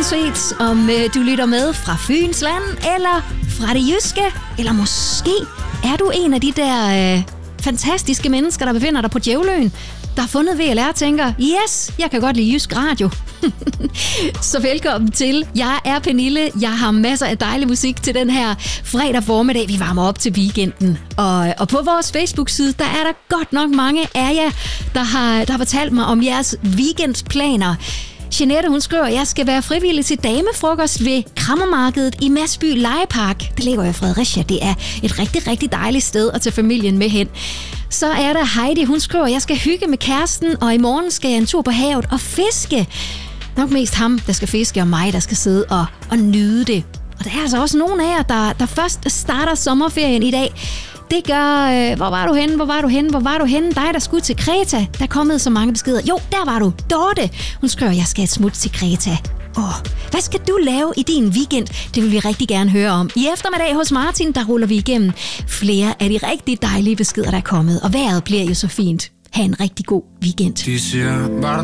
Uanset om du lytter med fra Fyns land, eller fra det jyske, eller måske er du en af de der fantastiske mennesker, der befinder dig på Djævløen, der har fundet VLR og tænker, yes, jeg kan godt lide jysk radio. Så velkommen til. Jeg er Pernille. Jeg har masser af dejlig musik til den her fredag formiddag. Vi varmer op til weekenden. Og på vores Facebook-side, der er der godt nok mange af jer, der har fortalt mig om jeres weekendplaner. Jeanette, hun skriver, at jeg skal være frivillig til damefrokost ved Krammermarkedet i Masby Legepark. Det ligger jo i Fredericia. Det er et rigtig, rigtig dejligt sted at tage familien med hen. Så er der Heidi, hun skriver, at jeg skal hygge med kæresten, og i morgen skal jeg en tur på havet og fiske. Nok mest ham, der skal fiske, og mig, der skal sidde og nyde det. Og der er altså også nogle af jer, der først starter sommerferien i dag. Det gør, hvor var du henne? Dig, der skulle til Kreta. Der er kommet så mange beskeder. Jo, der var du. Dorte, hun skriver, jeg skal et smut til Kreta. Hvad skal du lave i din weekend? Det vil vi rigtig gerne høre om. I eftermiddag hos Martin, der ruller vi igennem flere af de rigtig dejlige beskeder, der er kommet. Og vejret bliver jo så fint. Ha' en rigtig god weekend. De siger, var der